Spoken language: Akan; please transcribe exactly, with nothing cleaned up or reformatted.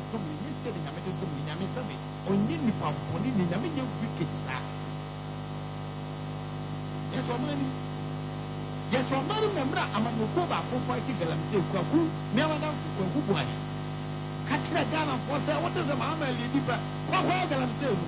dom ni se de nyame de dom ni nyame se me onye nipa boni ni nyame nye wicked sa ya to mani ya to mani na mra amamoko ba ko fa ti galamse kwaku me wadan fu kwaku buai ka tira Ghana for say what is the mama lead ba kwa kwa galamse